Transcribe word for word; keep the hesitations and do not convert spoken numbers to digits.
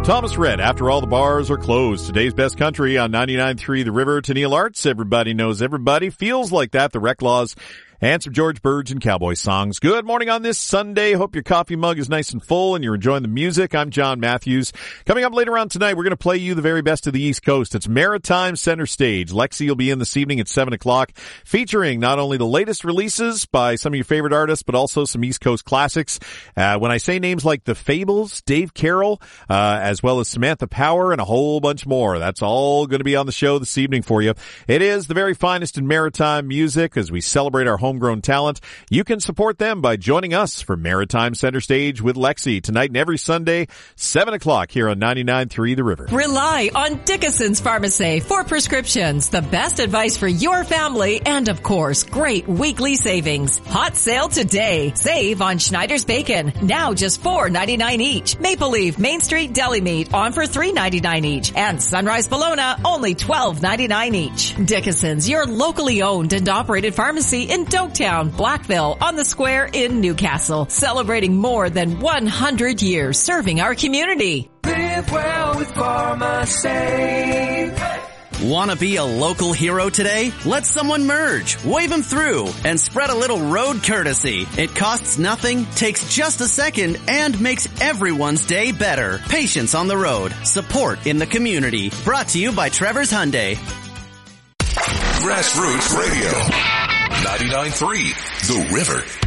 Thomas Rhett, After All the Bars Are Closed. Today's Best Country on ninety-nine point three The River. To Neil Arts, Everybody Knows Everybody. Feels Like That, The Wreck Laws, and some George Burge and cowboy songs. Good morning on this Sunday. Hope your coffee mug is nice and full and you're enjoying the music. I'm John Matthews. Coming up later on tonight, we're going to play you the very best of the East Coast. It's Maritime Center Stage. Lexi will be in this evening at seven o'clock, featuring not only the latest releases by some of your favorite artists, but also some East Coast classics. Uh, when I say names like The Fables, Dave Carroll, uh, as well as Samantha Power, and a whole bunch more. That's all going to be on the show this evening for you. It is the very finest in maritime music as we celebrate our homegrown talent. You can support them by joining us for Maritime Center Stage with Lexi tonight and every Sunday, seven o'clock here on ninety-nine point three The River. Rely on Dickinson's Pharmacy for prescriptions, the best advice for your family, and of course, great weekly savings. Hot sale today. Save on Schneider's Bacon, now just four ninety-nine each. Maple Leaf Main Street Deli Meat on for three ninety-nine each. And Sunrise Bologna, only twelve ninety-nine each. Dickinson's, your locally owned and operated pharmacy in Doketown, Blackville, on the Square in Newcastle, celebrating more than one hundred years serving our community. Live well with PharmaSave. Want to be a local hero today? Let someone merge, wave them through, and spread a little road courtesy. It costs nothing, takes just a second, and makes everyone's day better. Patience on the road. Support in the community. Brought to you by Trevor's Hyundai. Grassroots Radio. ninety-nine point three The River.